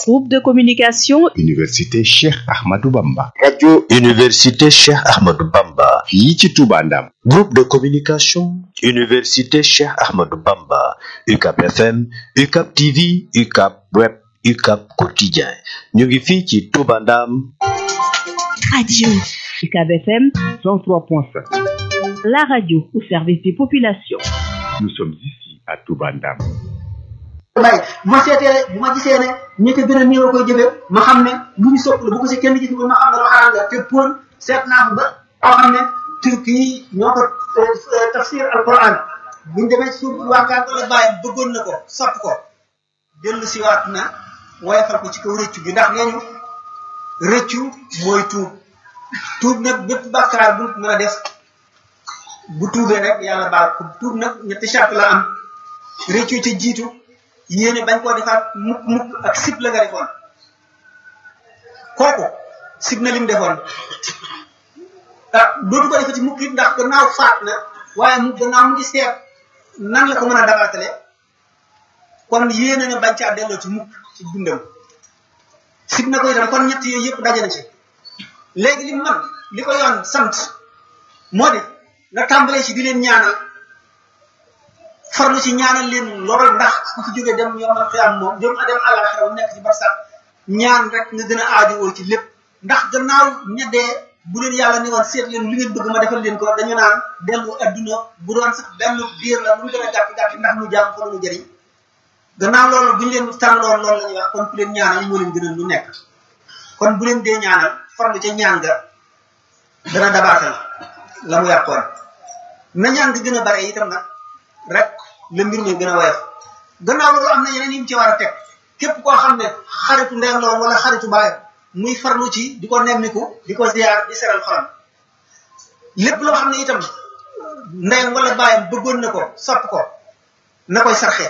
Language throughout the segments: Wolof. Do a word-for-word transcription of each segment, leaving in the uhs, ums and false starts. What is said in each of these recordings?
Groupe de communication Université Cheikh Ahmadou Bamba. Radio Université Cheikh Ahmadou Bamba. fii ci Touba Ndam. Groupe de communication Université Cheikh Ahmadou Bamba. U C A P F M, U C A P T V, U C A P Web, U C A P Quotidien. ñu ngi fii ci Touba Ndam. Radio U C A B F M cent trois point sept. la radio au service des populations. Nous sommes ici à Touba Ndam. bay bu ma seetee bu ma gisee ne ñi ko gën a néew koy jëfee ma xam ne lu ñu sopp la bu ko si kenn jëfee ma xam ne lu xaraam la te pour seet naa ko ba koo xam ne turki yi ñoo ko tafsir alquran buñ demee ci suuf waakaar la bàyyi bëggoon na ko sopp ko dellu si waat na woyofal ko ci kaw rëccu gi ndax nee ñu rëccu mooy tuub tuub nag bépp bàkkaar bu mën a def bu tuubee rek yàlla baal ko tuub nag ñetti charte la am rëccu ci jiitu yéene bañ koo defaat mukk mukk ak sib la nga defoon kooku sib na lim defoon ah dootu ko defati mukk it ndax gannaaw faat na waaye mu gannaaw mu ngi seet nan la ko mën a dabaatale kon yéene na bañ caa delloo ci mukk ci dundam sib na ko itam kon ñett yooyu yëpp daje na ci léegi li man li ko yoon sant moo di nga tàmbalee ci di leen ñaanal farlu ci ñaanal leen lool ndax ku fi jógee dem yomal xiyam moom jëm dem àllaxira mu nekk ci barsax ñaan rek nga gën a aajowoo ci lépp ndax gannaaw ñeddee bu leen yàlla ne woon seet leen li ngeen bëgg ma defal leen ko dañu naan dellu adduna bu doon sax benn biir la mu gën a gàtt gàtt ndax mu jaam fa lu mu jëriñ gannaaw loolu bu ñu leen tànnoon loolu la ñuy wax kon ku leen ñaanal moo leen gënal lu nekk kon bu leen dee ñaanal farlu ca ñaan nga dana dabaatal la mu yàqoon na ñaan nga gën a bare itam nag rek la mbir mi gën a woyof gannaaw loolu am na yeneen yi mu ci war a teg képp koo xam ne xaritu ndeyam la wala xaritu baayam muy farlu ci di ko nemmiku di ko ziar di seral xolam lépp loo xam ne itam ndeyam wala baayam bëggoon na ko sopp ko na koy sarxe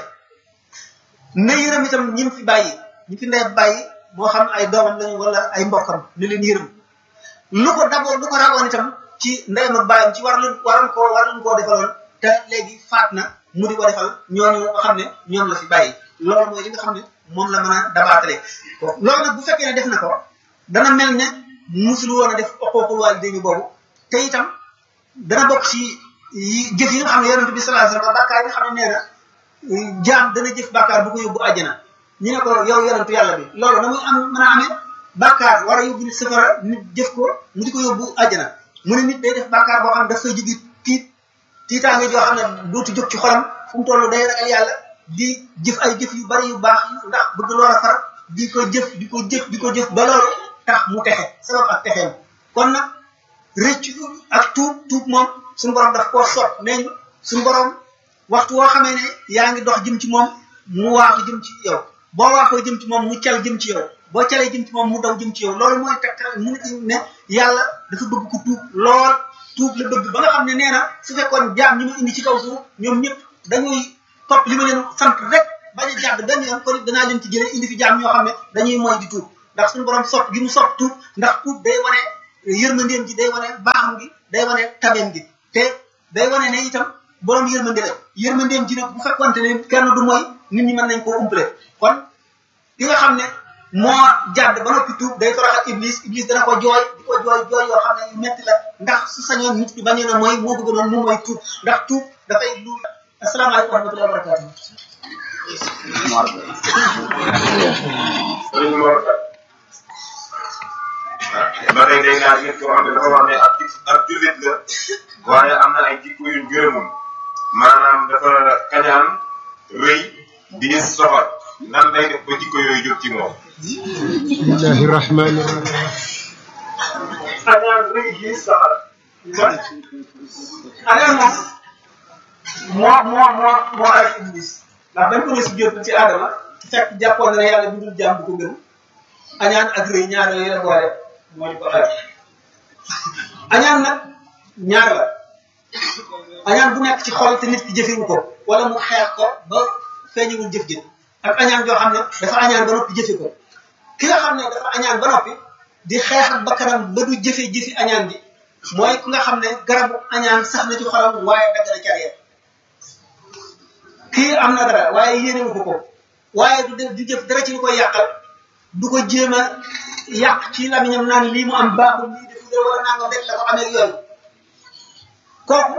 na yërëm itam ñi fi bàyyi ñi fi ndeyam bàyyi moo xam ay doomam lañu wala ay mbokkam ne leen yërëm lu ko daboo lu ko rawoon itam ci ndeyam ak baayam ci war lu waroon koo waroon koo defaloon te léegi faat na mu di ko defal ñooñu nga xam ne ñoom la fi bàyyi loolu mooy li nga xam ne moom la mën a dabaatale ko loolu nag bu fekkee ne def na ko dana mel ne musul woon a def oqooqul waalidayni boobu te itam dana bokk ci jëf yi nga xam ne yonent bi sallallahu alayhi wasallam bàkkaar yi nga xam ne nee na jaam dana jëf bàkkaar bu ko yóbbu àjjana ñu ne ko yow yonentu yàlla bi loolu na muy am mën a amee bàkkaar war a yóbbu nit safara nit jëf ko mu di ko yóbbu àjjana mu ne nit day def bàkkaar boo xam ne daf fay jógi tiit tiitaange joo xam ne dootu jóg ci xolam fu mu toll day ragal yàlla di jëf ay jëf yu bari yu baax ndax bëgg loola far di ko jëf di ko jëf di ko jëf ba loolu tax mu texe sabab ak texeem kon nag rëccu ak tuub tuub moom suñu borom daf koo sopp nee ñu suñu borom waxtu woo xamee ne yaa ngi dox jëm ci moom mu waaxu jëm ci yow boo waaxoo jëm ci moom mu cal jëm ci yow boo calee jëm ci moom mu daw jëm ci yow loolu mooy tegtal mu ne yàlla dafa bëgg ko tuub lool tuub la bëgg ba nga xam ne nee na su fekkoon jaam ñi ma indi ci kaw suuf ñoom ñëpp dañuy topp li ma leen sant rek bañ a jàdd benn yoon kon danaa leen ci jëlee indi fi jaam ñoo xam ne dañuy mooy di tuub ndax suñu borom sopp gi mu sopp tuub ndax tuub day wane yërmandeem ji day wane baaxam gi day wane tabeem gi te day wane ne itam borom yërmande la yërmandeem ji nag bu fekkonte ne kenn du mooy nit ñi mën nañ koo umpale kon ki nga xam ne moo jàdd ba noppi tuub day toroxal iblis iblis dana ko jooy di ko jooy jooy yoo xam ne yu metti la ndax su sañoon nit ki bañee na mooy moo bëgg noonu mu mooy tuub ndax tuub dafay lu asalaamaaleykum wa rahmatullahi wa barakatuh ba tey day ñaar nit koo xam ne dafa wax ne ab ab jullit la waaye am na ay jikko yu gërëmul maanaam dafa kañaan rëy di soxor nan lay def ba jikko yooyu jóg ci moom. bismillahi rahmani rahim. kañaan rëy di soxor. kañaan moom moo moo moo moo ay iblis ndax dañ ko ne si jot ci Adama fekk jàppoon na ne yàlla bindul jàmm bu ko gën añaan ak rëy ñaar yooyu la boole moo di ko xeex añaan nag ñaar la añaan bu nekk ci xol te nit ki jëfewu ko wala mu xeex ko ba feeñewul jëf jëf ak añaan joo xam ne dafa añaan ba noppi jëfe ko ki nga xam ne dafa añaan ba noppi di xeex ak bakkanam ba du jëfe jëfi añaan ji mooy ki nga xam ne garabu añaan sax na ci xolam waaye dagg na carrière kii am na dara waaye yéenewu ko ko waaye du du jëf dara ci lu koy yàqal du ko jéem a yàq ci lamiñam naan lii mu am baaxul lii defu de wala nangam rek la ko amee yooyu kooku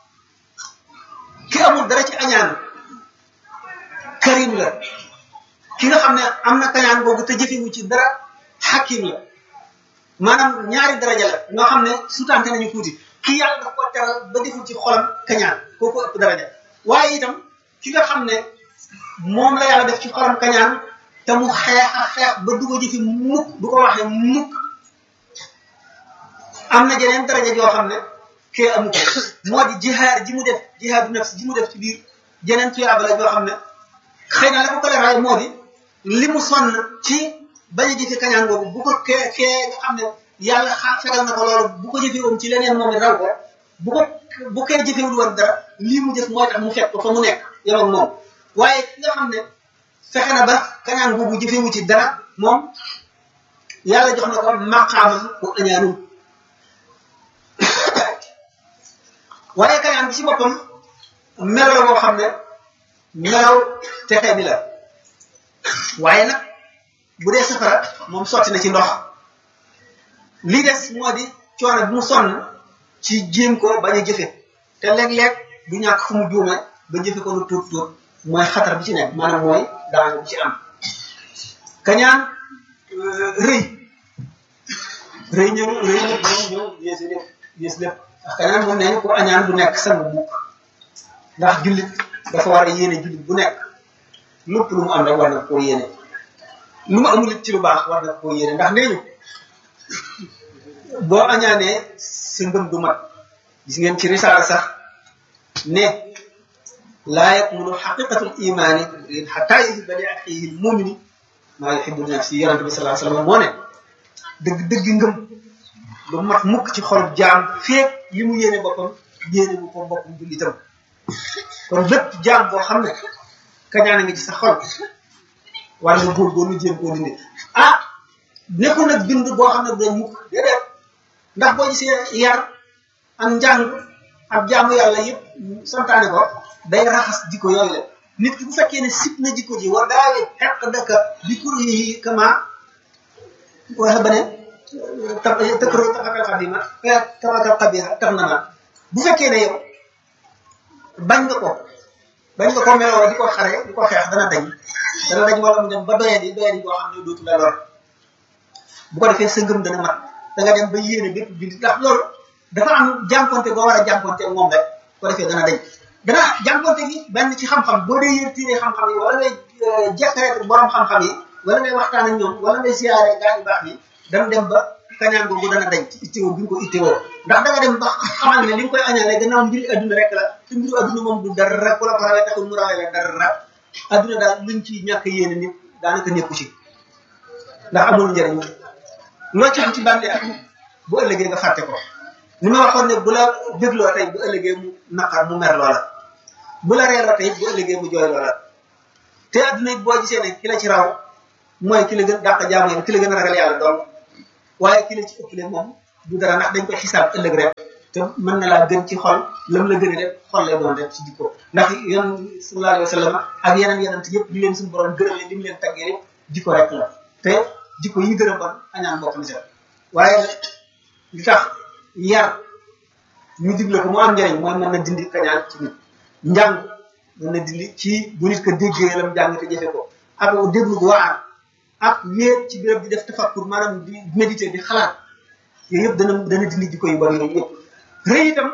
ki amul dara ci añaan karim la ki nga xam ne am na kañaan boobu te jëfewu ci dara hakim la maanaam ñaari daraja la ñoo xam ne sutante nañu tuuti ki yàlla daf ko teral ba deful ci xolam kañaan kooku ëpp daraja waaye itam ki nga xam ne moom la yàlla def ci xolam kañaan te mu xeex a xeex ba du ko jëfi mukk du ko waxee mukk am na jeneen daraja joo xam ne kee amu ko moo di jihaar ji mu def jihaadu nafs ji mu def ci biir jeneen tuyaaba la joo xam ne xëy na la ko kale raay moo di li mu sonn ci bañ a jëfe kañaan boobu bu ko kee kee nga xam ne yàlla xaar fegal na ko loolu bu ko jëfee woon ci leneen moom it raw ko bu ko bu kee jëfewul woon dara lii mu jëf mooy tax mu fekk ko fa mu nekk yow ak moom waaye ki nga xam ne fexe na ba kañaan boobu jëfewu ci dara moom yàlla jox na ko maqaamam bu añaanul waaye kañaan bi ci boppam melo la boo xam ne melaw texee bi la waaye nag bu dee safara moom sotti na ci ndox li des moo di coono bi mu sonn ci jéem ko bañ a jëfe te léeg-léeg du ñàkk fu mu juume ba jëfe ko lu tuut tuut mooy xatar bi ci nekk maanaam mooy daanga bi ci am kañaan rëy rëy ñëw rëy ñëw ñëw yéesi lépp yées lépp ndax kañaan moom nee ko añaan du nekk sang mukk ndax jullit dafa war a yéene jullit bu nekk lépp lu mu am rek war na koo yéene lu mu amul it ci lu baax war na koo yéene ndax nee ñu boo añaanee sa ngëm du mat gis ngeen ci risaala sax ne laa yakmulu xaqiqatul imaani xataa yuhibba li axiihi l mumini maa yuhibbu li nafsihi yonent bi sallallahu alayhi wa sallam moo ne dëgg dëgg ngëm lu mat mukk ci xol jaam feek li mu yéene boppam yéene bu ko boppam jullitam kon lépp jaam boo xam ne kañaan nga ci sa xol war nga góorgóorlu jéem koo dindi ah nekku nag bind boo xam ne du dañ mukk déedéet ndax boo gisee yar ak njàng ak jaamu yàlla yëpp santaane ko day raxas jikko yooyu la nit ki bu fekkee ne sib na jikko ji war daawe xeq dëkka bi kur yi kama waxe ba ne tëkkro taxakal xadima taxakal xabiha tax na na bu fekkee ne yow bañ nga ko bañ nga ko meloo di ko xare di ko xeex dana dañ dana dañ wala mu dem ba doyadi doyadi boo xam ne dootu la lor bu ko defee sa ngëm dana mat da nga dem ba yéene bépp jullit ndax loolu dafa am jànkonte boo war a jànkonte moom rek ko defee dana dañ dana jànkonte gi benn ci xam-xam boo dee yër tiiree xam-xam yi wala ngay jekkareet borom xam-xam yi wala ngay waxtaan ak ñoom wala ngay siyaare gaa yu baax yi dana dem ba kañaan boobu dana dañ ci ittéwoo bi nga ko ittéwoo ndax da nga dem ba xamal ne li nga koy añaale gannaaw mbiri adduna rek la te mbiru adduna moom du dara ku la ko rawee taxul mu rawee la dara adduna daal luñ ci ñàkk yéene nit daanaka nekku ci ndax amul njëriñ loo ci am ci bànde ak bu ëllëgee nga fàtte ko ni ma waxoon ne bu la dégloo tey bu ëllëgee mu naqar mu mer loola bu la reeloo tey bu ëllëgee mu jooy loola te adduna it boo gisee ne ki la ci raw mooy ki la gën dàq jaamu yàlla ki la gën a ragal yàlla doon waaye ki la ci ëppale moom du dara ndax dañ koy xisaab ëllëg rek te mën na laa gën ci xol lam la gën a def xol lay doon rek ci jikko ndax yon sallallahu alayhi wa sallam ak yeneen yeneen yëpp di leen suñu borom gërëm leen di mu leen taggee rek jikko rek la te jikko yi gën a bon añaan bokk na set waaye li tax yar ñu digle ko mu am njëriñ mooy mën na dindi kañaan ci nit njàng mën na dindi ci bu nit ko déggee lam jàng te jëfe ko ak déglu bu waar ak wéet ci béréb di def tafakkur maanaam di méditer di xalaat yooyu yëpp dana dana dindi jikko yu bari yooyu yëpp rëy itam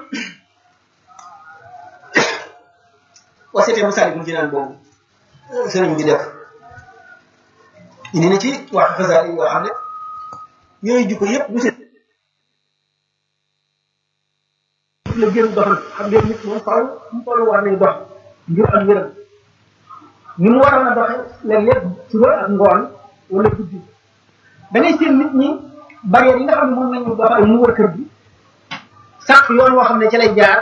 wasete Masaalikul Jinaan boobu sëriñ bi def indi na ci wax xasaar yi yoo xam ne yooyu jikko yëpp bu set la gën doxal xam ngeen nit moom faaw mu toll war nañ dox ngir ak wéram ni mu waroon a doxe léeg-léeg suba ak ngoon wala guddi da ngay seen nit ñi barrière yi nga xam ne moom nañu doxal mu wër kër gi sàq yoon woo xam ne ci lay jaar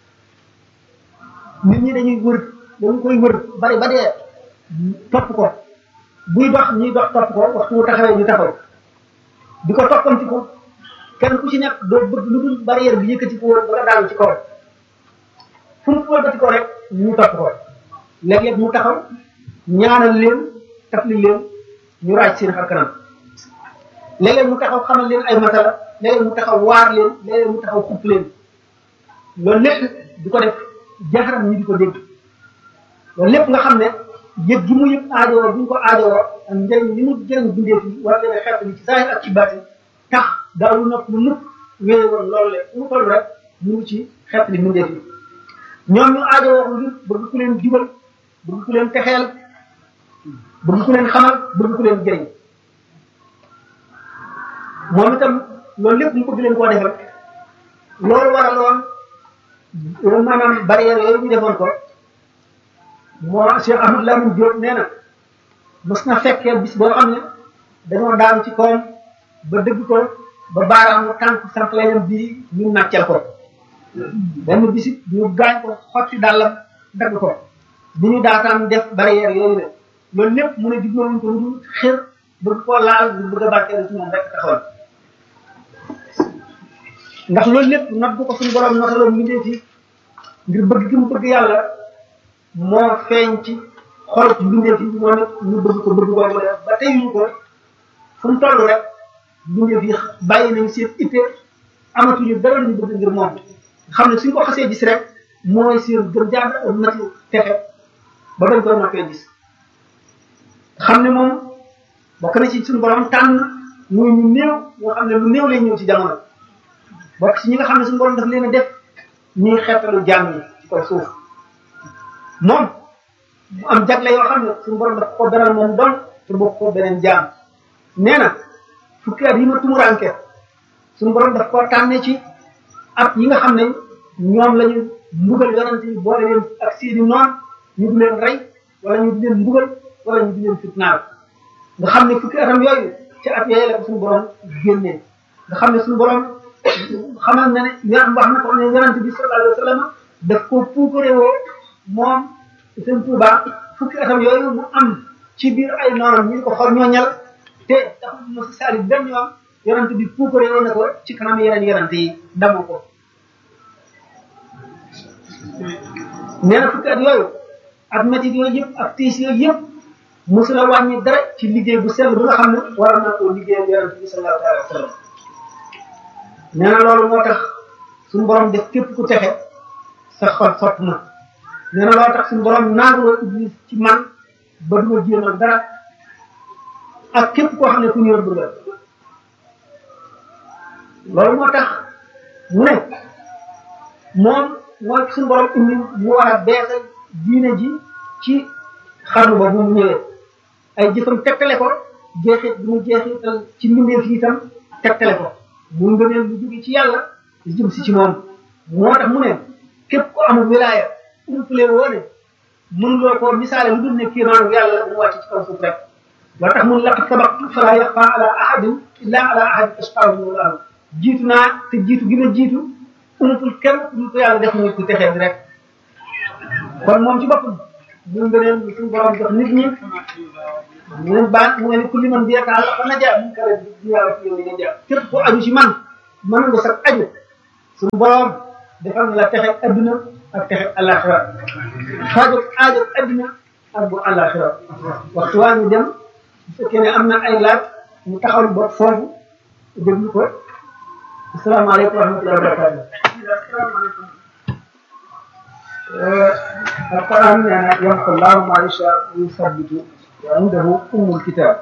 nit ñi dañuy wër dañu koy wër bari ba dee topp ko buy dox ñuy dox topp ko waxtu mu taxawee ñu taxaw di ko toppanti ko kenn ku ci nekk doo bëgg lu dul barrière bi yëkkati ko woon ba nga daanu ci kaw fu mu wëlbati ko rek ñu topp ko léeg-léeg mu taxaw ñaanal leen tafli leen ñu raaj seen xar kanam léeg-léeg mu taxaw xamal leen ay masala léeg-léeg mu taxaw waar leen léeg-léeg mu taxaw xupp leen loolu lépp di ko def jaxaram ñi di ko dégg loolu lépp nga xam ne yëg gi mu yëg aajowoo bu ñu ko aajowoo ak njëriñ li mu jëriñ bindeef yi war leen a xeet li ci saahir ak ci baatin tax daawul nopp lu nëpp wéye woon loolu le fu mu toll rek mu ngi ci xeet li bindeef yi ñoom ñu aajowoo ko ngir bëgg ku leen jubal bëgg ku leen texeel bëgg ku leen xamal bëgg ku leen jëriñ moom itam loolu lépp mu bëgg leen koo defal loolu waraloon maanaam barrière yooyu ñu defoon ko moo Cheikh Ahmad Lamine Diop nee na mos na fekkee bis boo xam ne dañoo daan ci kawam ba dëgg ko ba baaraamu tànk sant layam bii ñu nàccal ko benn bisit ñu gaañ ko xotti dàllam dagg ko bi ñu daataan def barrière yooyu la loolu lépp mu ne jubluwuñ ko lu xër bëgg koo laal ñu bëgg a barkeelu ci moom rek taxawal ndax loolu lépp not bu ko suñu borom notaloon ñu dee ci ngir bëgg gi mu bëgg yàlla moo feeñ ci xol mbindeef yi moom it ñu bëgg ko bëgg boobu la ba tey ñu ko fu mu toll rek mbindeef yi bàyyi nañ seen itte amatuñu dara lu ñu bëgg ngir moom xam ne suñ ko xasee gis rek mooy seen gën jaar nati texe ba dañ koy noppee gis xam ne moom bokk na ci suñu borom tànn muy ñu néew ñoo xam ne lu néew lay ñëw ci jamono bokk ci ñi nga xam ne suñu borom daf leen a def ñuy xeetalu jaam yi ci kaw suuf moom mu am jagle yoo xam ne suñu borom daf ko beral moom doon te bokk ko beneen jaam nee na fukki at yi ma tumuranke suñu borom daf koo tànne ci at yi nga xam ne ñoom la ñu mbugal yonante yi boole leen ak seeni noon ñu di leen rey wala ñu di leen mbugal wala ñu di leen fitnaal nga xam ne fukki atam yooyu ci at yooyu la ko suñu borom génnee nga xam ne suñu borom xamal na ne ñaan wax na ko ne yonante bi sallallahu alayhi wa sallam daf ko puukarewoo moom seen Tuuba fukki atam yooyu mu am ci biir ay noonam ñu ko xor ñooñal te taxul mo si saali benn yoon yonante bi puukarewoo na ko ci kanam yeneen yonante yi damu ko nee na fukki at yooyu ak métit yooyu yëpp ak tiis yooyu yëpp mosula wàññi dara ci liggéey bu sell bi nga xam ne war na koo liggéeyal yonante bi sallallahu alayhi wa sallam nee na loolu moo tax suñu borom def képp ku texe sa xol fott na nee na loolu tax suñu borom naaguloo iblis ci man ba duma jéemal dara ak képp koo xam ne ku ñu yor bëggal loolu moo tax mu ne moom mooy suñu borom indi mu war a beesal diine ji ci xarnu ba bu mu ñëwee ay jëfam tegtale ko jeexit bu mu jeexital ci mbindeef yi itam tegtale ko mu ngëneel bu jóge ci yàlla di jëm si ci moom moo tax mu ne képp ko amul wilaaya umpule woone mënuloo koo misaale lu dul ne kiimaanu yàlla bu mu wàcc ci kaw suuf rek loo tax mun laqad sabaqtu fala yaxfa ala ahadin illa ala ahadin ashqaahu llahu jiitu naa te jiitu gi ma jiitu umpul kenn lu ko yàlla def muy ku texee bi rek kon moom ci boppam mu ngëneel lu suñu borom jox nit ñi mu leen baan mu ne ku li man bi yataal fa na jaar mu kare di yàlla fi yow li nga jaar képp ko aju ci man mën nga sax aju suñu borom defal na la texe adduna ak texe alaxira xaajo aajo adduna ak bu alaxira waxtu waa ñu dem bu fekkee ne am na ay laaj mu taxawal bopp foofu déglu ko asalaamaaleykum wa rahmatullahi wa barakatuh asalaamaaleykum alquran nee na yamxu llahu ma yasha wa yusabbitu wa indahu ummul kitab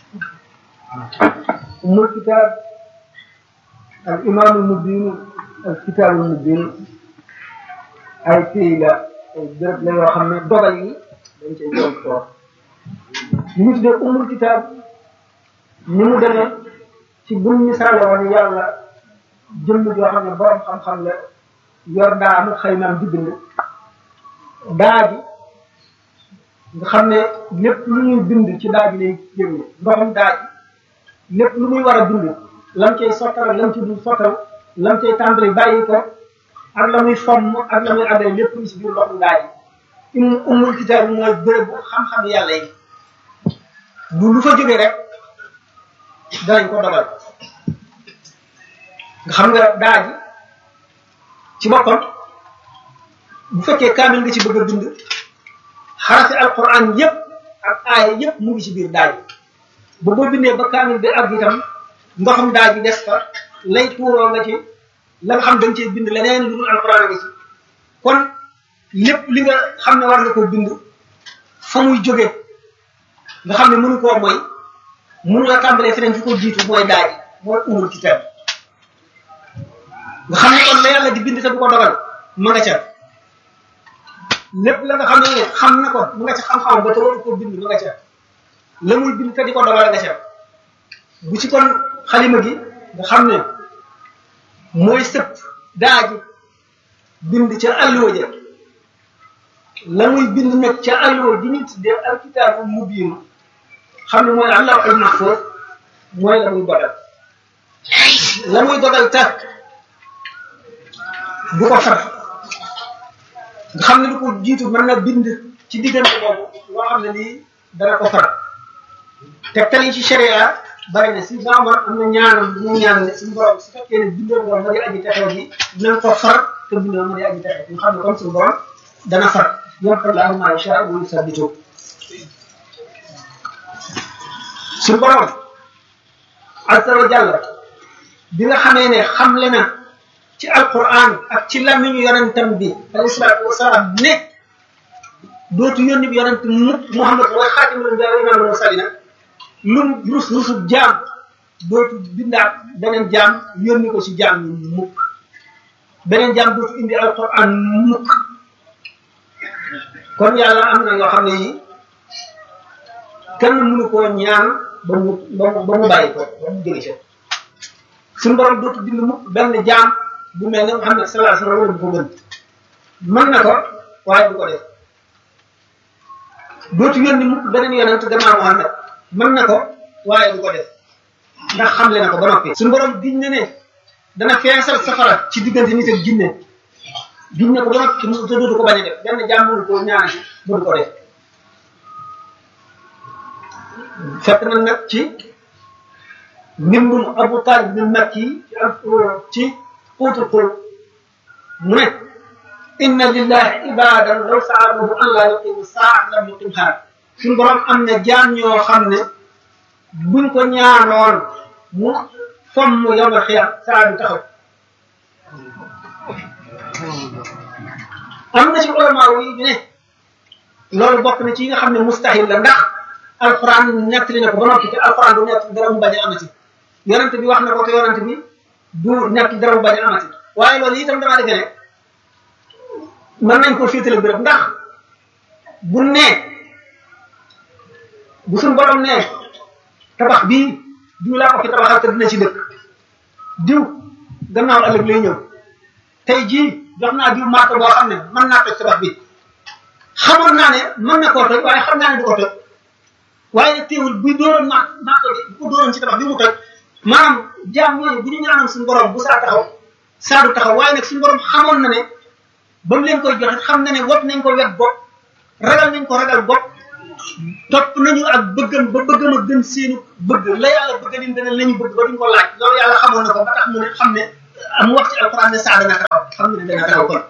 ummul kitab al imamul mubin al kitabul mubin ay pays la ay béréb la yoo xam ne dogal yi dañ cay jox toor li ñu tuddee ummul kitab ni mu demee ci buñ misaale woon yàlla jëmm joo xam ne borom xam-xam la yor daa mu xëy naam di bind daa ji nga xam ne lépp lu ñuy bind ci daa ji lay génne ndoxam daa ji lépp lu muy war a bind lam cay sottal lam ci dul sottal lam cay tàmbali bàyyi ko ak la muy fomm ak la muy àndee lépp lu si biir ndoxam daa ji um ummul kitaab bi mooy béréb bu xam-xam yàlla yi bu lu fa jógee rek danañ ko dogal nga xam nga daa ji ci boppam bu fekkee kaamil nga ci bëgg a bind xarafi alquran yépp ak aaya yépp mu ngi ci biir daa ji ba boo bindee ba kaamil bi ak itam ndoxum daaj bi des fa lay tuuroo nga ci la nga xam dañ cee bind leneen lu dul alxuraan nga ci kon lépp li nga xam ne war nga koo bind fa muy jóge nga xam ne mënu koo mooy mënu la tàmbalee feneen fi ko jiitu mooy daaj mooy umul kitaab nga xam ne kon la yàlla di bind te bu ko dogal ma nga ca lépp la nga xam ne xam na ko mu nga ca xam-xam ba te waru koo bind ma nga ca la muy bind te di ko dogal nga ca bu ci kon xalima gi nga xam ne mooy sëpp daaji bind ca alluwa ja la muy bind nag ca alluwa di ñu tuddee alkitaabu mubiin xam ne mooy allahul mahfuz mooy la muy dogal la muy dogal tax du ko far nga xam ne du ko jiitu mën na bind ci diggante boobu loo xam ne lii dana ko far te tali ci sharia bari na si Omar am na ñaanam bu mu ñaan ne suñu borom su fekkee ne bindoon woon ma di aji texee bi dinañ ko far te bindoon ma di aji texee ñu xam ne comme suñu borom dana far yomxu laahu maa yashaa wa yusabbitu suñu borom azza wa jalla bi nga xamee ne xamle na ci alquran ak ci lamiñu yonentam bi alayhi salaatu wasalaam ne dootu yónni bi yonent mukk Muhammad mooy xaatimul anbiyaa wa imaamul mursaliin lum rus rusub jaam dootu bindaat beneen jaam yónni ko ci jaam yi mukk beneen jaam dootu indi alquran mukk kon yàlla am na yoo xam ne yi kenn mënu koo ñaan ba mu ba mu ba mu bàyyi ko ba mu jóge ca suñu borom dootu bind mukk benn jaam bu mel ne Muhammad sallallahu alayhi wa sallam wala bu ko gën mën na ko waaye du ko def dootu yónni mukk beneen yonent gannaaw Muhammad mën na ko waaye du ko def ndax xamle na ko ba noppi suñu borom giñ ne ne dana feesal safara ci diggante nit ak jinne giñ ne ko ba noppi te dootu ko bañ a def benn jaam mënu ko ñaanati ba du ko def fekk na nag ci mbindum Abu Talib bin Makki ci xuutul xul mu ne inna lillahi ibadan law saaluhu an laa yuqimu saa lam yuqimha suñu borom am na jaam ñoo xam ne buñ ko ñaanoon mu fomm mu yomal xiyam saa du taxaw am na ci ulama yi ñu ne loolu bokk na ci yi nga xam ne mustahil la ndax alquran nettali na ko ba noppi te alquran du nekk dara mu bañ a amati yonent bi wax na ko te yonent bi du nekk dara mu bañ a amati waaye loolu itam damaa defe ne mën nañ koo féetale béréb ndax bu nee bu suñu borom nee tabax bii diw laa ko fi tabaxal te dina ci dëkk diw gannaaw ëllëg lay ñëw tey jii jox naa diw marto boo xam ne mën naa toj tabax bi xamoon naa ne mën na koo toj waaye xam naa ne du ko toj waaye nag teewul buy dooroon ma marto bi bu ko dooroon ci tabax bi mu toj maanaam jaam ñooñu bu ñu ñaanoon suñu borom bu saa taxaw saa du taxaw waaye nag suñu borom xamoon na ne ba mu leen koy joxe xam na ne wot nañ ko wet bopp ragal nañ ko ragal bopp topp nañu ak bëggam ba bëggam a gën seenu bëgg la yàlla bëgg leen dana la ñu bëgg ba duñ ko laaj loolu yàlla xamoon na ko ba tax mu ne xam ne am wax ci alquran ne saa dana taxaw xam ne dana taxaw kon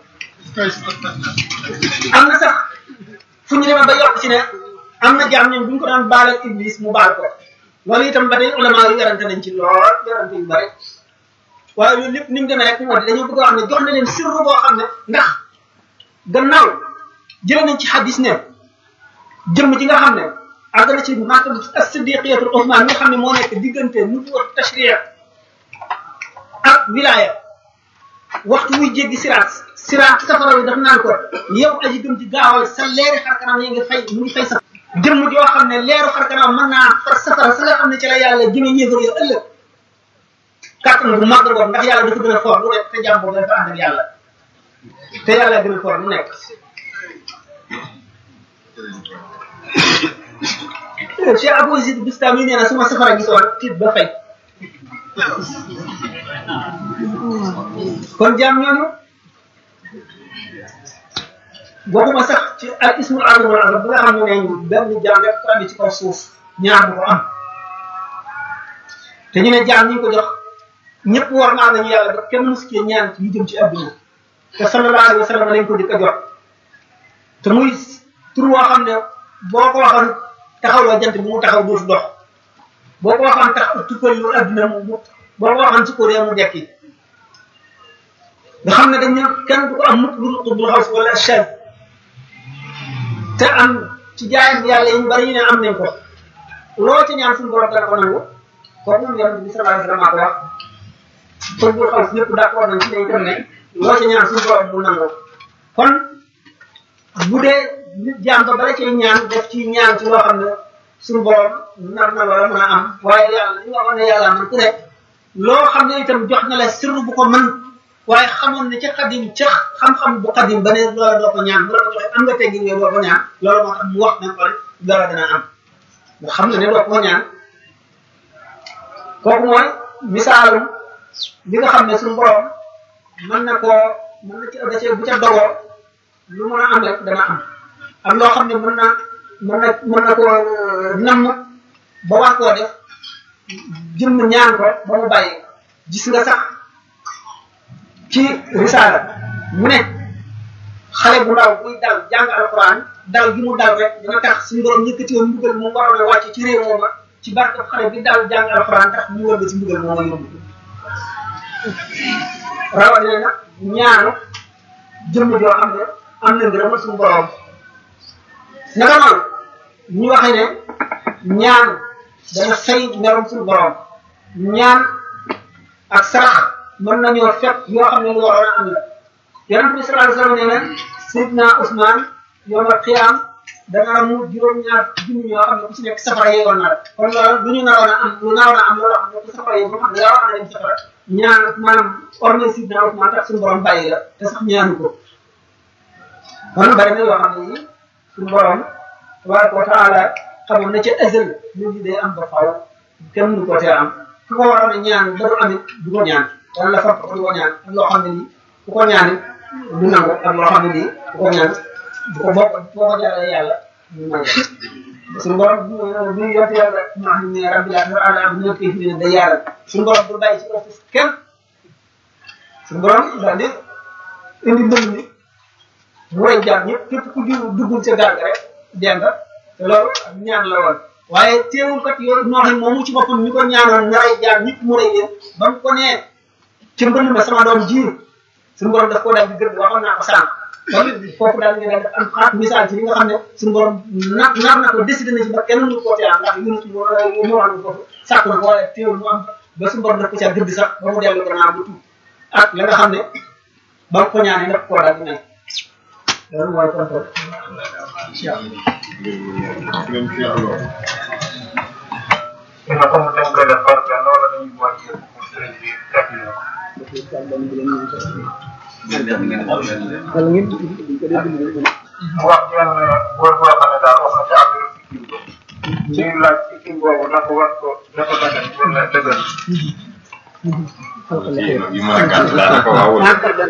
am na sax fu ñu demee ba yokk ci ne am na jaam ñoom bu ñu ko daan baalal iblis mu baal ko loolu itam ba tey ulama yi yarante nañ ci lool yarante yu bari waaye loolu lépp ni mu demee rek moo di dañoo bëgg a wax ne jox na leen sirru boo xam ne ndax gannaaw jëlee nañ ci xadis ne jëmm ji nga xam ne àgg na ci martaba as-siddiqiyatul uzma mi nga xam ne moo nekk diggante nubuwwat tashriya ak wilaya waxtu muy jéggi siraat siraat safara bi daf naan ko yow aji gëm ci gaawal sa leeri xarkanam yi ngi fay mu ngi fay sa jëmm joo xam ne leeru xarkanam mën naa far safara sa nga xam ne ci la yàlla jëme yéegar yow ëllëg kàttan bu màgg boobu ndax yàlla dafa gën a fort lu nekk te jàmm boobu dafa ànd ak yàlla te yàlla gën a fort lu nekk Cheikh Abou Yazid Bistami nee na suma safara gisoon tiit ba fay kon jaam ñooñu waxuma sax ci al ismul azam wal azam bi nga xam ne nee ñu benn jaam rek ko andi ci kaw suuf ñaar bu ko am te ñu ne jaam ñi ko jox ñëpp war naa nañu yàlla ba kenn musu cee ñaan ci jëm ci adduna te sallallahu alayhi wa sallam lañ ko di ko jox te muy tur woo xam ne boo ko waxoon taxawloo jant bi mu taxaw dootu dox boo ko waxoon tax tukkal yu adduna mu mu boo ko waxoon ci ko réew mu dekki nga xam ne dañ ne kenn du ko am mukk lu xutbul xaws wala chal te am ci jaayam yàlla yi ñu bari ñu ne am nañ ko loo ci ñaan suñu borom dana ko nangu kooku moom yonent bi sallallahu alayhi wa sallam ko wax xutbul xaws ñëpp d'accord nañ ci ne itam ne loo ci ñaan suñu borom mu nangu kon bu dee nit jaam ba bala cee ñaan def ci ñaan ci loo xam ne suñu borom nar na loola mën a am waaye yàlla li nga xam ne yàlla man ku ne loo xam ne itam jox na la sirru bu ko mën waaye xamoon ne ca xadim ca xam-xam bu xadim ba ne loola doo ko ñaan bu la ko joxe am nga teggi nga doo ko ñaan loolu moo tax mu wax ne kon loola dana am nga xam ne ne doo ko ñaan kooku mooy misaalum li nga xam ne suñu borom mën na koo mën na ci da cee bu ca dogoo lu mën a am rek dana am am loo xam ne mën na mën na mën na koo namm ba war koo def jëmm ñaan ko ba mu bàyyi gis nga sax ci risaala mu ne xale bu ndaw buy dal jàng alquran dal gi mu dal rek dina tax suñu borom yëkkati woon mbugal mu waroon a wàcc ci réew mooma ci barke xale bi dal jàng alquran tax mu wër ci mbugal mooma yóbbu rawatina nag ñaanu jëmm joo xam ne am na ngërëm suñu borom naka noonu ñu waxee ne ñaan dana fay merom suñu borom ñaan ak sarax mën nañoo fekk yoo xam ne lu waroon a am la yonent bi sallallahu alayhi wa sallam nee na Seydina Ousmane yawmal qiyaam dana am juróom-ñaar junni yoo xam ne ku ci nekk safara yeewoon na la kon loolu lu ñu naroon a am lu naroon a am loolu xam ne ku safara yeewoon xam ne yaa war a dem safara ñaan maanaam orne Seydina Ousmane tax suñu borom bàyyi la te sax ñaanu ko kon bari na yoo xam ne yi suñu borom tabaraka wa taala xamoon na ca azal ñu ngi day am ba faaw kenn mënu ko tee am ku ko waroon a ñaan ba du amit du ko ñaan wala la fab ko du ko ñaan ak loo xam ne nii ku ko ñaan du nangu ak loo xam ne nii ku ko ñaan du ko bokk boo ko jaaree yàlla ñu may suñu borom bu ñu yott yàlla ma xam ne rabbil alamin bu ñu koy fi da yàlla suñu borom bu bàyyi ci office kenn suñu borom daal di indi mbënd mi mu rey jaar ñëpp képp ku jiw duggul ca gaal ga rek dend te loolu ak ñaan la woon waaye teewul kat yow noo xam moomu ci boppam ñu ko ñaanoon nga rey jaar ñëpp mu rey leen ba mu ko nee ci mbënd ma sama doom ji suñu borom daf ko daal di gërëm waxoon naa ko sànq kon foofu daal di nga am xaat misaal ci li nga xam ne suñu borom na nar na ko décidé na ci ba kenn mënu koo tee am ndax yunus moo moo xam ne foofu sàkk na ko waaye teewul mu am ba suñu borom daf ko caa gëdd sax ba mu dellu gannaaw bu tuub ak la nga xam ne ba mu ko ñaanee daf koo daal di may loolu mooy tontu dina ko mu dañ koy def parce que loolu la ñuy wàcc pour sëriñ bi fekk na ko. wax ngeen góor boo xam ne daal wax na ci affaire sikkim ko. ci laaj sikkim boobu dafa war ko dafa dagal wala dëggal. yi mën a gàtt laa dafa waawul.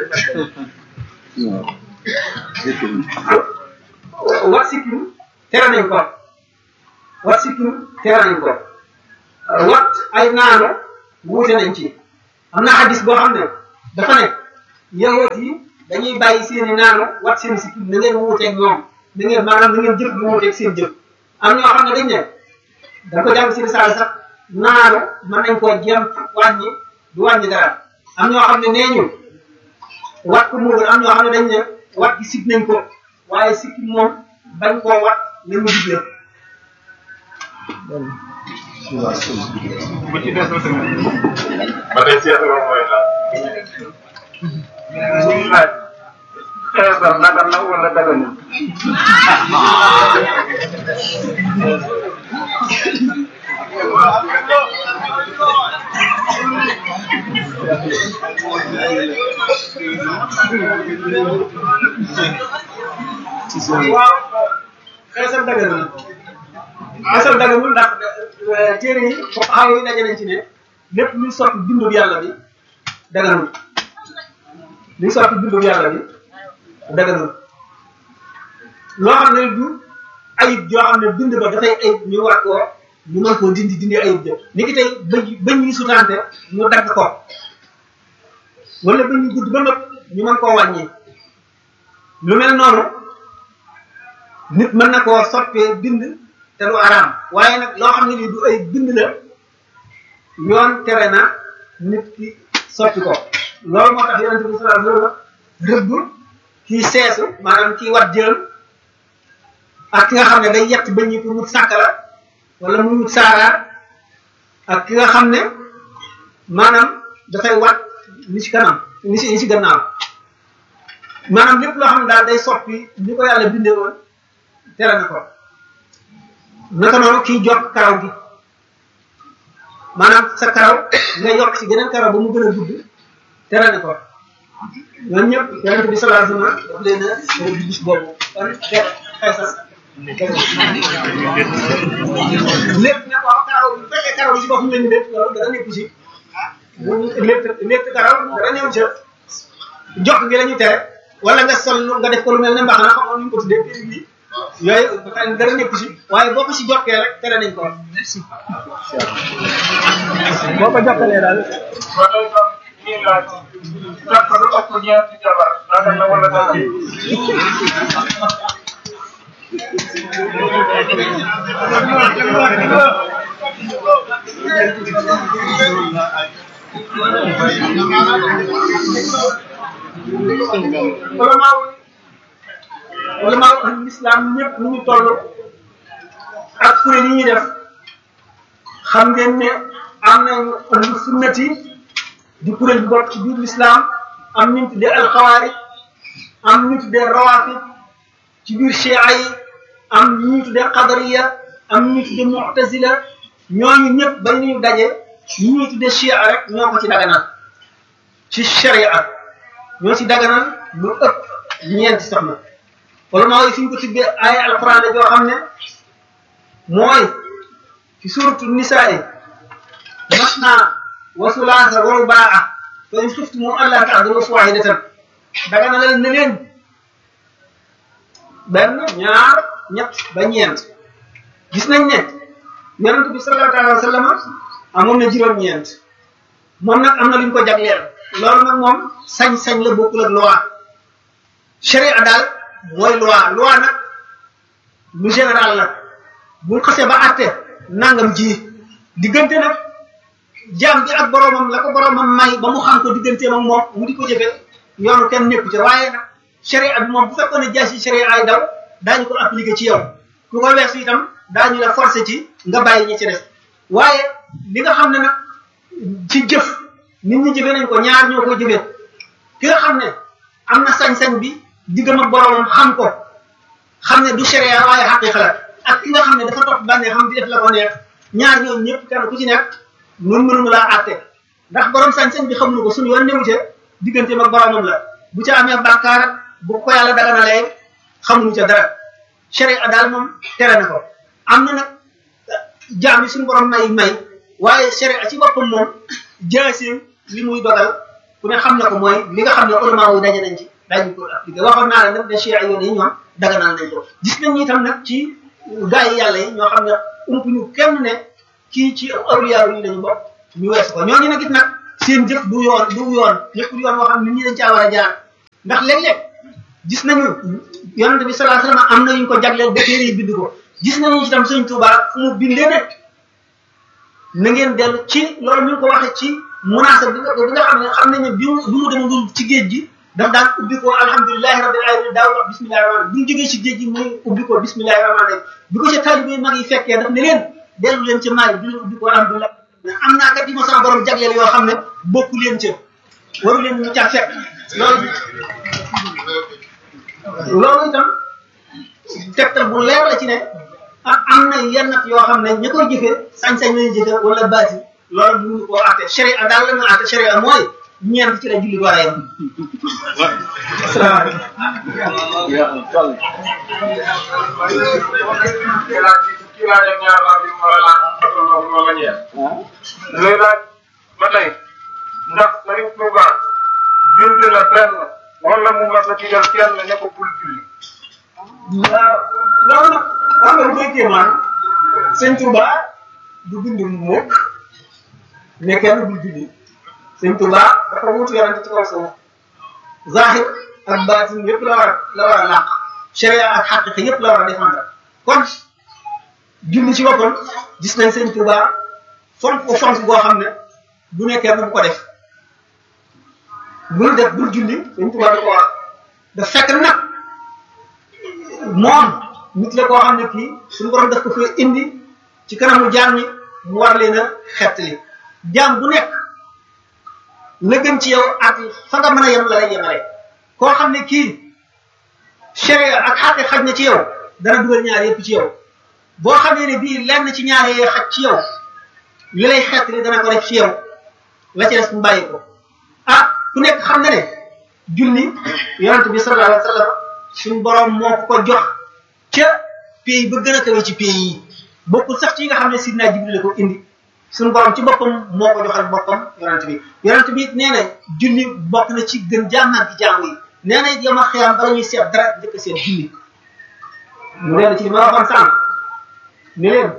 wax sikkim tere nañ ko wax sikkim tere nañ ko wat ay naano wuute nañ ci am na hadis boo xam ne dafa ne yahut yi dañuy bàyyi seeni naano wat seen sikkim na ngeen wuuteeg ñoom na ngeen maanaam na ngeen jëf bu wuuteeg seen jëf am ñoo xam ne dañ ne da ko jàng si risaala sax naano mën nañ koo jéem wàññi du wàññi dara am ñoo xam ne nee ñu wat ko muur am ñoo xam ne dañ ne wat gi sib nañ ko waaye sikkim moom bañ koo wat la mu digle bu ci des aussi ba tey seet loolu mooy la suñu laaj xeesal dagan na wala daganul waaw xeesal daganul xeesal daganul ndax téere yi foofu xaw yi daje nañ ci ne lépp luy soppi bindub yàlla bi daganul luy soppi bindub yàlla bi daganul loo xam ne du ayib yoo xam ne bind ba dafay ayib ñu war koo ñu mën koo dindi dindi ayib jë ni ki tey bëñ bëñ yi sutante ñu dagg ko wala bëñ yi gudd ba nëpp ñu mën koo wàññi lu mel noonu nit mën na koo soppee bind te lu araam waaye nag loo xam ne lii du ay bind la yoon tere na nit ki sotti ko loolu moo tax yonente bi sallallahu alayhi wasallam rëbb kii seesu maanaam kii wat jël ak ki nga xam ne day yett bañ ñi pour wut sàkkala wala mu wut saaraar ak ki nga xam ne maanaam dafay wat li ci kanam li ci li ci gannaaw maanaam lépp loo xam ne daal day soppi li ko yàlla bindee woon tere na ko naka noonu kii jokk karaw gi maanaam sa karaw nga yokk ci geneen karaw ba mu gën a gudd tere na ko ñoom ñëpp yonent bi sallallahu alayhi wasallam daf leen a bis boobu kon xeet xeesal lépp nag waaw karaw bu fekkee karaw bi si boppam lañu def loolu dara nekku si lépp lépp karaw dara ñëw ca jox gi la ñu tere wala nga sol nga def ko lu mel ne mbaxana xam nga ñu ko tuddee péri bi yooyu dara nekku si waaye boo ko si jokkee rek tere nañ ko boo ko jokkalee daal ñii laaj jàpp lu ëpp ñeenti jabar dagal na wala daal wala maa wala maa l'islam ñëpp ñu ngi toll ak kuréel yi ñuy def xam ngeen ne am na ahlu sunnati di kuréel bi bokk ci biir l'islam am ñu tuddee alxawaari am ñu tuddee rawafid ci biir chia yi am ñu tuddee qadariya am ñu tuddee mu'tazila ñooñu ñëpp ba ñu daje ñi ñuy tuddee chia rek ñoo ko ci daganal ci sharia ñoo ci daganal lu ëpp ñeenti soxna wala maa ngi fi ñu ko tuddee ay alquran la joo xam ne mooy ci suratu nisaa masna wa sulaasa wa rubaa fa in xiftum allaa ta'dilu fawaahidatan daganal na leen benn ñaar ñett ba ñeent gis nañ ne yonent bi sallallahu alayhi wa sallam amoon na juróom-ñeent moom nag am na lu ñu ko jagleel loolu nag moom sañ-sañ la bokkul ak loi sharia daal mooy loi loi nag lu général la bu xasee ba àtte nangam ji diggante nag jaam bi ak boromam la ko boromam may ba mu xam ko digganteem ak moom mu di ko jëfee yoonu kenn nekku ci waaye nag sharia bi moom bu fekkoon ne jaasi sharia ay daw daañu ko appliquer ci yow ku ko weesu itam daañu la forcer ci nga bàyyi ñi ci def waaye li nga xam ne nag ci jëf nit ñi jëfee nañ ko ñaar ñoo ko jëfee ki nga xam ne am na sañ-sañ bi diggam ak boromam xam ko xam ne du sharia waaye xaqiqa la ak ki nga xam ne dafa topp bànnee xam di def la ko neex ñaar ñooñu ñëpp kenn ku ci nekk noonu mënuñu laa àtte ndax borom sañ-sañ bi xamuñu ko suñu yoon newu ca digganteem ak boromam la bu ca amee bàkkaar bu ko yàlla daganalee xamuñu ca dara sharia daal moom tere na ko am na nag jaam yi suñu borom may may waaye sharia ci boppam moom jaasim li muy dogal ku ne xam na ko mooy li nga xam ne ulama yi daje nañ ci daañu ko appliqué waxoon naa la nag ne sharia yoon yi ñoom daganal nañ ko gis nañ itam nag ci gaa yi yàlla yi ñoo xam ne umpuñu kenn ne kii ci awliya yi lañu bokk ñu weesu ko ñooñu nag gis nag seen jëf du yoon du yoon ñëpp yoon woo xam ne nit ñi dañ caa war a jaar ndax léeg-léeg gis nañu yonente bi sallallahu alayhi wasallam am na ñu ko jagleel ba téere yi bind ko gis nañu itam Sëriñ Tuubaa fu mu bindee ne na ngeen dellu ci loolu ñu ngi ko waxee ci munaasab bi nga bi nga xam ne xam nañ ne bi mu bi mu demagul ci géej gi daf daan ubbi ko alhamdulillahi rabbil alamin daaw wax bismillahi rahmaani bi mu jógee ci géej gi muy ubbi ko bismillahi rahmaani bi ko ca taalibe mag yi fekkee daf ne leen dellu leen ca maay bi leen ubbi ko alhamdulilah am naa kat yi ma sama borom jagleel yoo xam ne bokku leen ca waru leen ñu ca fekk loolu loolu itam tegtal bu leer la ci ne ak am na yenn yoo xam ne ña koy jëfee sañ-sañ lañu jëfee wala baati loolu mënuñu koo àtte sharia daal la ñu àtte sharia mooy ñeent ci la julli war a yem. kii laa dem ñaar laa bi wala laa ma ma ñeent. léegi laaj ba tey ndax Sëriñ Tuuba bind na benn wala mu mas a digal kenn ne ko bul julli. loolu nag xam nga lu koy kéemaan Sëriñ Tuuba du bind mukk ne kenn bul julli Sëriñ Tuuba dafa wutu yarante ci kaw suuf zahir ak baatin yëpp la war a la war a làq sharia ak xaqiqa yëpp la war a défendre kon julli ci boppam gis nañ Sëriñ Tuuba fonk ko fonk goo xam ne bu nekkee bu ko def bul def bul julli dañ tubaab da ko wax da fekk nag moom nit la koo xam ne kii suñu borom daf ko fee indi ci kanamu jaam ñi mu war leen a xettali jaam bu nekk la gën ci yow ak fa nga mën a yem la lay yemale koo xam ne kii sharia ak xaqi xaj na ci yow dana dugal ñaar yëpp ci yow boo xamee ne bii lenn ci ñaar yee xaj ci yow li lay xettali dana ko def ci yow la ci des mu bàyyi ko ah ku nekk xam na ne julli yonent bi sallallahu alayhi wa sallam suñu borom moo ko ko jox ca pays ba gën a kawe ci pays yi bokkul sax ci yi nga xam ne sidna Jibril la ko indi suñu borom ci boppam moo ko joxal boppam yonent bi yonent bi nee na julli bokk na ci gën jaamaat gi jaamu yi nee na yow ma xiyam bala ñuy seet dara njëkk a seet julli mu leen ci li ma waxoon sànq ne leen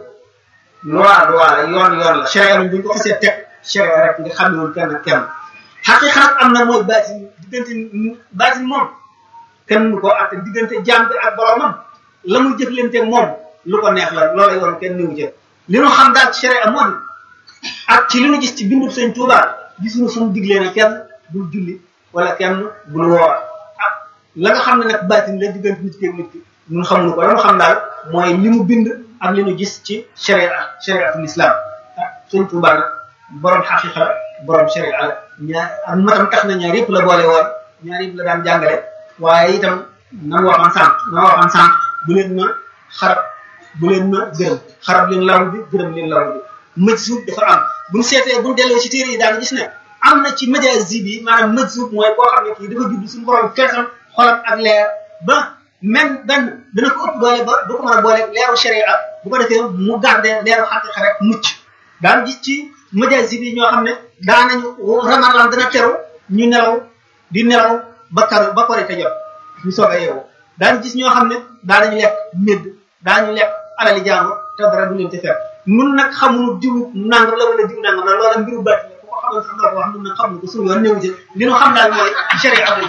loi loi yoon yoon la sharia lañ buñ ko xasee teg sharia rek nga xam ne woon kenn kenn xaqiqa nag am na mooy baatin diggante baatin moom kenn mënu koo àtte diggante jaam bi ak boromam la muy jëflanteeg moom lu ko neex la loola yoon kenn niwu ci li nu xam daal ci sharia moom ak ci li nu gis ci bindu Sëñ Tuubaa gisuñu fu mu diglee ne kenn bul julli wala kenn bul woor ah la nga xam ne nag baatin la diggante nit ki ak nit ki ñun xamuñu ko la mu xam daal mooy li mu bind ak li nu gis ci sharia shariatul islam ah Sëñ Tuubaa nag borom xaqiqa borom sharia la ñaar ak matam tax na ñaar yëpp la boole woon ñaar yëpp la daan jàngale waaye itam na mu waxoon sànq na ma waxoon sànq bu leen ma xarab bu leen ma gërëm xarab leen law bi gërëm leen law bi majzuub dafa am buñ seetee buñ delloo ci téere yi daan gis ne am na ci majazi bi maanaam majzuub mooy koo xam ne kii dafa judd suñu borom feesal xolam ak leer ba même benn dana ko ëpp doole ba du ko mën a boole leeru sharia bu ko defee mu garder leeru xaqiqa rek mucc daan gis ci majazi bi ñoo xam ne daanañu ramadan dana teru ñu nelaw di nelaw ba kar ba korite jot ñu soog a yeewu daan gis ñoo xam ne daanañu lekk médd daañu lekk alali jàmbur te dara du leen ci fekk nun nag xamuñu diw nangam la wala diw nangam la loola mbiru bët ku ko xamoon sax doo ko wax nun nag xamuñu ko suñu yoon néew ci li ñu xam daal mooy sharia abal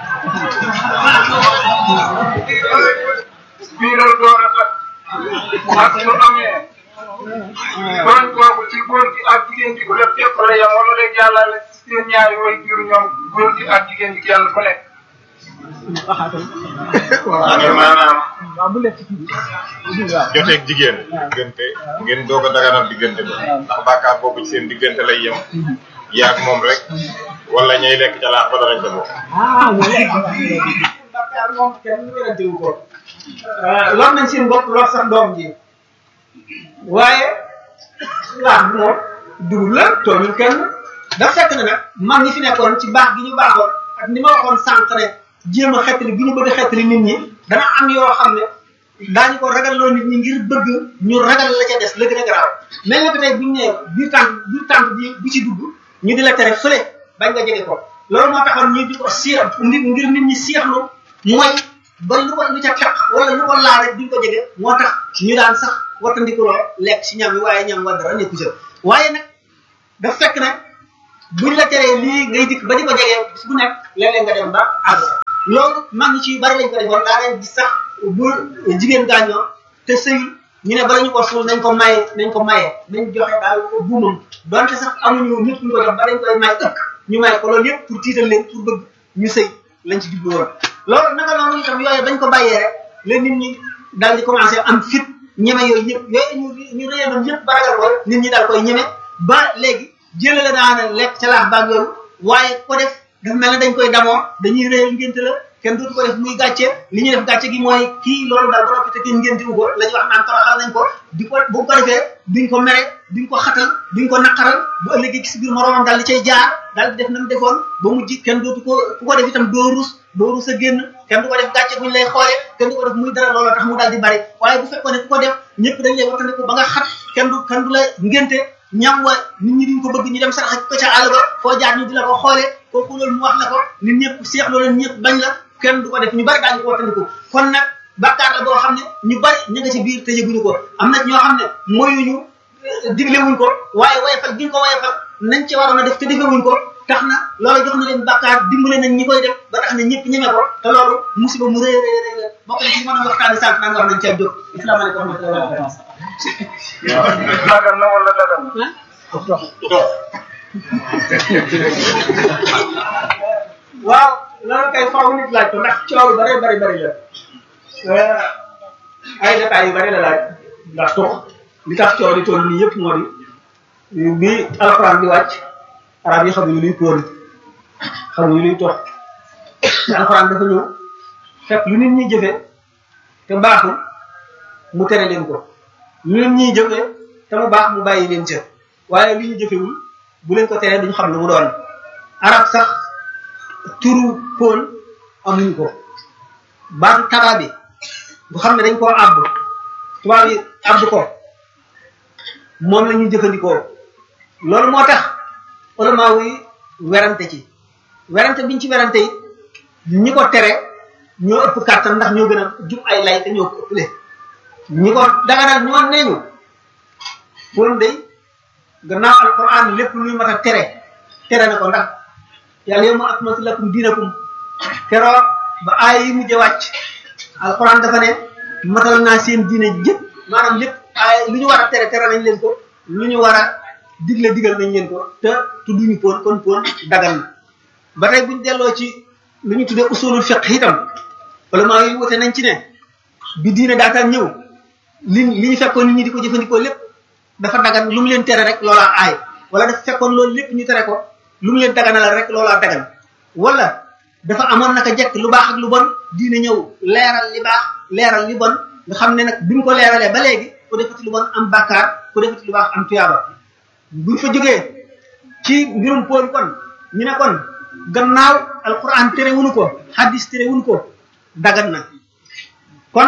bii loolu doon na sax ak su amee doon kooku ci góor gi ak jigéen gi ku def képp la yam wala léegi yàlla la seen ñaari way jur ñoom góor gi ak jigéen gi kenn ku nekk waaw maanaam joteeg jigéen diggante ngeen doog a daganal diggante ba ndax bàkkaar boobu ci seen diggante lay yem yaag moom rek wala ñay lekk ca laax ba danañ ca bokk ah bàkkaar moom kenn wérantewu ko lor nañ seen bopp lor sax doom ji waaye laax bi moom dugub la tooñul kenn dafa fekk na nag mag ñi fi nekkoon ci baax gi ñu baaxoon ak ni ma waxoon sànq ne jéem a xettali gi ñu bëgg a xettali nit ñi dana am yoo xam ne daañu ko ragalloo nit ñi ngir bëgg ñu ragal la ca des la gën a garaaw mel na ko tey bu ñu nee biir tànk biir tànk bi bu ci dugg ñu di la tere fële bañ nga jege ko loolu moo taxoon ñu di ko siix nit ngir nit ñi siixlu mooy ba lu ko lu ca teq wala lu ko laal rek duñ ko jege moo tax ñu daan sax wattandikuloo lekk si ñam yi waaye ñam wa dara nekku ca waaye nag dafa fekk ne buñ la teree lii ngay dikk ba di ko jegee bis bu nekk léeg-léeg nga dem ba àgg loolu mag ñi ci bari lañ ko defoon daa leen gis sax bu jigéen gaañoo te sëy ñu ne bala ñu ko suul nañ ko maye nañ ko maye nañ joxe daal buumam donte sax amuñu nit ñu ko jox ba dañ koy may ëkk ñu may ko loolu yëpp pour tiital leen pour bëgg ñu sëy lañ ci jublu woon loolu naka noonu itam yooyu bañ ko bàyyee rek la nit ñi daal di commencé am fit ñeme yooyu yëpp yooyu ñu ñu réyoon yëpp baragal ko nit ñi daal koy ñeme ba léegi jële la daana lekk ca laax baag yooyu waaye ko def dafa mel ne dañ koy damoo dañuy réyal ngénte la kenn dootu ko def muy gàcce li ñuy def gàcce gi mooy kii loolu daal ba noppi te kenn ngénte wu ko la ñuy wax naan toroxal nañ ko di ko bu ko defee duñ ko mere duñ ko xatal duñ ko naqaral bu ëllëgee ci biir moromam daal di cay jaar daal di def na mu defoon ba mujj kenn dootu ko ku ko def itam doo rus doo rus a génn kenn du ko def gàcce buñ lay xoolee kenn du ko def muy dara looloo tax mu daal di bari waaye bu fekkoon ne ku ko def ñëpp dañ lay wattandiku ba nga xat kenn du kenn du la ngénte ñam wa nit ñi duñ ko bëgg ñu dem sarax ko ca àll ba foo jaar ñu di la ko xoolee kooku loolu mu wax la ko nit ñëpp seex loolu ñëpp bañ la kenn du ko def ñu bari daañu ko wattandiku kon nag bàkkaar la boo xam ne ñu bari ñu nga ci biir te yëguñu ko am na ñoo xam ne moyuñu diglewuñ ko waaye wayfal gi ñu ko wayfal nañ ci waroon a def te defewuñ ko tax na loolu jox na leen bàkkaar dimbale nañ ñi koy def ba tax na ñëpp ñeme ko te loolu musiba mu rëy rëy rëy bokk na ci mën a waxtaane sànq naan war nañ cee jóg isalaamaaleykum wa rahmatulah dagan na wala dagan dox waaw loolu kay faaw nit laaj ko ndax coow lu bari bari bari la ay détails yu bari la laaj ndax tox li tax coow di toll nii yëpp moo di bi alxuraan di wàcc arab yi xamuñu luy póon xamuñu luy tox te alxuraan dafa ñëw fekk lu nit ñi jëfe te baaxul mu tere leen ko lu nit ñi jëfe te mu baax mu bàyyi leen ca waaye li ñu jëfewul bu leen ko teree duñu xam lu mu doon arab sax turu póon amuñu ko baatu taba bi bu xam ne dañ koo àbb tubaab yi àbb ko moom la ñuy jëfandikoo loolu moo tax ulama yi werante ci werante biñ ci werante it ñi ko tere ñoo ëpp kàttan ndax ñoo gën a jub ay lay te ñoo ko ëppale ñi ko daganal ñoo neeñu póon day gannaaw alquran lépp luy mat a tere tere na ko ndax yàlla yow ma akmaltu lakum diinakum keroog ba aaya yi mujj wàcc alquran dafa ne matal naa seen diine jëpp maanaam lépp aaya lu ñu war a tere tere nañ leen ko lu ñu war a digle digal nañ leen ko te tudduñu póon kon póon dagan na ba tey buñ delloo ci lu ñu tuddee usulul fiqh itam ulama yi wute nañ ci ne bi diine daataan ñëw li li ñu fekkoon nit ñi di ko jëfandikoo lépp dafa dagan lu mu leen tere rek loolaa aay wala dafa fekkoon loolu lépp ñu tere ko lu mu leen daganal rek loolaa dagan wala dafa amoon naka jekk lu baax ak lu bon diine ñëw leeral li baax leeral li bon nga xam ne nag buñ ko leeralee ba léegi ku defati lu bon am bàkkaar ku defati lu baax am tuyaaba buñ fa jógee ci mbirum póon kon ñu ne kon gannaaw alquran tere wuñu ko hadis tere wuñu ko dagan na kon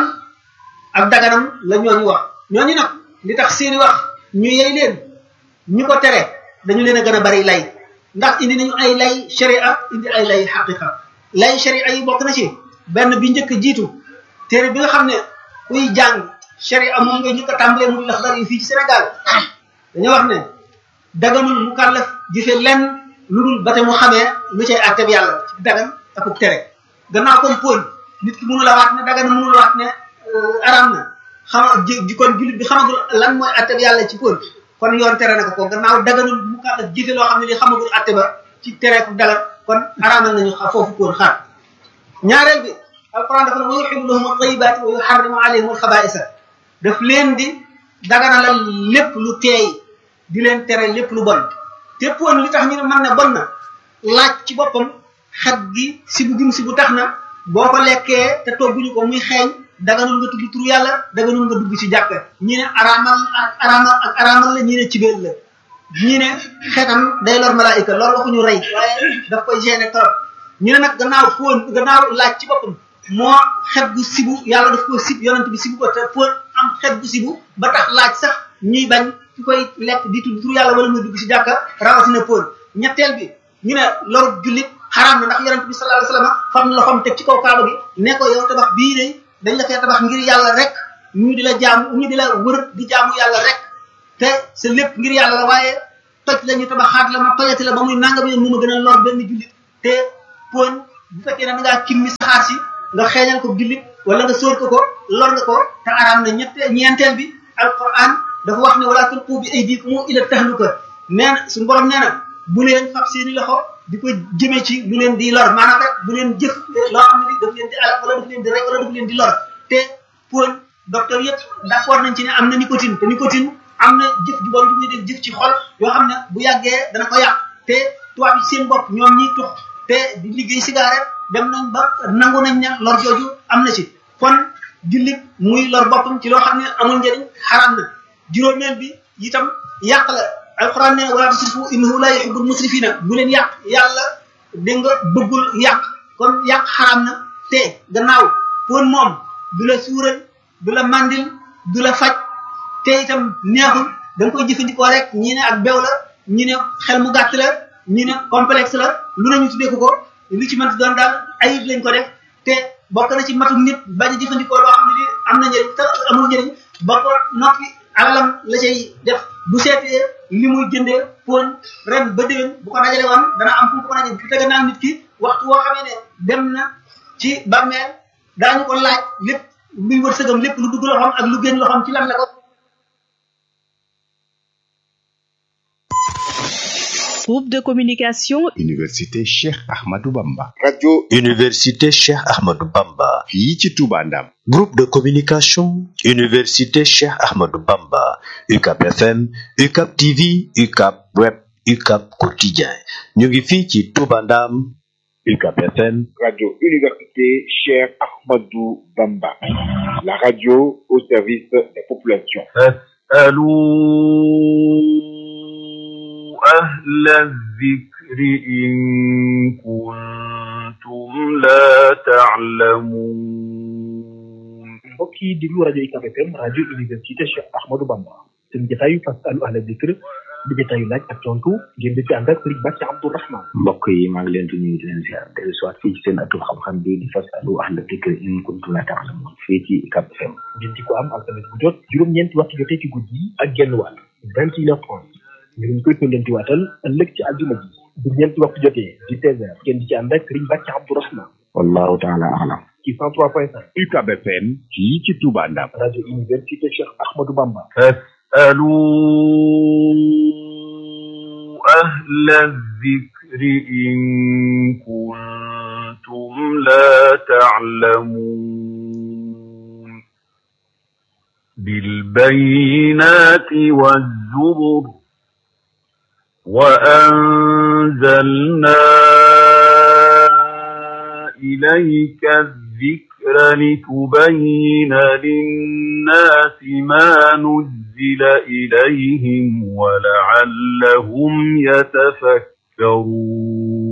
ak daganam la ñooñu wax ñooñu nag li tax seeni wax ñu yey leen ñu ko tere dañu leen a gën a bari lay ndax indi nañu ay lay sharia indi ay lay xaqiqa lay sharia yi bokk na ci benn bi njëkk jiitu téere bi nga xam ne kuy jàng sharia moom nga njëkk a tàmbalee mu lax dar yi fii ci Sénégal dañoo wax ne daganul mu kàllaf jëfe lenn lu dul ba te mu xamee lu cay àtteb yàlla ci dagan ak tere gannaaw comme póon nit ki mënu la waat ne dagan mënu la waat ne araam na xama ji kon jullit bi xamagul lan mooy àtteb yàlla ci póon kon yoon tere na ko ko gannaaw daganul mu kàllaf jëfe loo xam ne li xamagul àtte ba ci tere ko dagan kon araamal nañu foofu póon xaar ñaareel bi alquran dafa ne wa yuhillu lahum at-tayyibaati wa yuharrimu alayhim al-khaba'isa daf leen di daganalal lépp lu teey di leen tere lépp lu bon te póon li tax ñu ne mën na bon na laaj ci boppam xet gi sibu gim sibu tax na boo ko lekkee te togguñu ko muy xeeñ daganul nga tudd turu yàlla daganul nga dugg ci jàkka ñi ne araamal ak araamal ak araamal la ñi ne cibeel la ñi ne xetam day lor malaayika loolu waxuñu rey waaye daf koy gêner trop ñu ne nag gannaaw póon gannaaw laaj ci boppam moo xet gu sibu yàlla daf ko sib yonent bi sibu ko te póon am xet gu sibu ba tax laaj sax ñuy bañ ki koy lekk di tudd turu yàlla wala muy dugg ci jàkka rawatina póon ñetteel bi ñu ne loru jullit xaraam na ndax yonent bi sallallahu alayhi wasallam fam loxoom teg ci kaw kaaba gi ne ko yow tabax bii de dañ la fee tabax ngir yàlla rek ñu di la jaamu ñu di la wër di jaamu yàlla rek te sa lépp ngir yàlla la waaye toj la ñu tabaxaat la ma tojati la ba muy nangam yoon mu ma gën a lor benn jullit te póon bu fekkee ne da ngaa kimmi saxaar si nga xeeñal ko jullit wala nga sóor ko ko lor nga ko te araam na ñette ñeenteel bi alquran dafa wax ne wala tulqu bi aydikum ila tahluka nee na suñu borom nee na bu leen fab seeni loxo di ko jëmee ci lu leen di lor maanaam rek bu leen jëf loo xam ne daf leen di alal wala daf leen di rey wala daf leen di lor te póon docteur yëpp d'accord nañ ci ne am na nicotine te nicotine am na jëf ju bon ju muy def jëf ci xol yoo xam ne bu yàggee dana ko yàq te tubaab yi seen bopp ñoom ñiy tux te di liggéey cigarette dem nañ ba nangu nañ ne lor jooju am na ci kon jullit muy lor boppam ci loo xam ne amul njëriñ xaram na juróomeel bi itam yàq la alquran ne wala tusrifu innahu la yuhibbul musrifina bu leen yàq yàlla dégg nga bëggul yàq kon yàq xaram na te gannaaw póon moom du la suural du la mandil du la faj te itam neexul da nga koy jëfandikoo rek ñi ne ak bew la ñi ne xel mu gàtt la ñi ne complexe la lu nañu tuddee ko ko li ci mën doon daal ayib lañ ko def te bokk na ci matum nit bañ a jëfandikoo loo xam ne ni am na njëriñ te amul njëriñ ba ko noppi alalam la cay def bu seetee li muy jëndee póon ren ba déwén bu ko dajale woon dana am fu mu ko mën a jënd te gannaaw nit ki waxtu woo xamee ne dem na ci bàmmeel daañu ko laaj lépp luy wërsëgam lépp lu dugg loxoom ak lu génn loxoom ci lan la ko Groupe de communication Université Cheikh Ahmadou Bamba. Radio Université Cheikh Ahmadou Bamba. fii ci Touba Ndam. Groupe de communication Université Cheikh Ahmadou Bamba. U C A B F M, U C A B T V, U C A B Web, U C A B Quotidien. ñu ngi fii ci Touba Ndam. U C A B F M. Radio Université Cheikh Ahmadou Bamba. La radio au service des populations. أهل الذكر إن كنتم لا تعلمون. mbokk yi déglu rajo U C A B F M rajo Université Cheikh Ahmadou Bamba seen jotaayu fasalu ahla dikr di jotaayu laaj ak tontu ngeen di ci ànd ak Serigne Bàcci Abdourahmane. mbokk yi maa ngi leen di nuyu di leen ziar dellu si waat fii ci seen atul xam-xam bi di fasalu ahla dikr in kuntum la ta'lamun fii ci U C A B F M. ngeen di ko am alxames bu jot juróom-ñeenti waxtu jotee ci guddi ak genn wàll vingt et une heures trente ñu ngi koy tollanti waatal ëllëg ci àjjuma ji bu ñeenti waxtu jotee di seize heures ngeen di ci ànd ak Serigne Bàcci Abdourahmane. wallahu taala alam. ci cent trois point cinq. U C A B F M fii ci Touba Ndam. rajo Université Cheikh Ahmadou Bamba. fasalu ahla zikri in kuntum la ta'lamun. بالبينات والزبر وأنزلنا إليك الذكر لتبين للناس ما نزل إليهم ولعلهم يتفكرون